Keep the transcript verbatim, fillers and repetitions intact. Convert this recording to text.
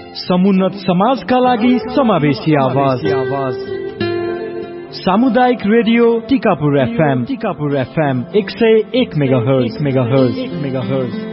समुन्नत समाजका लागि समावेशी आवाज सामुदायिक radio Tikapur FM Tikapur FM एक सय एक मेगाहर्ज मेगाहर्ज मेगाहर्ज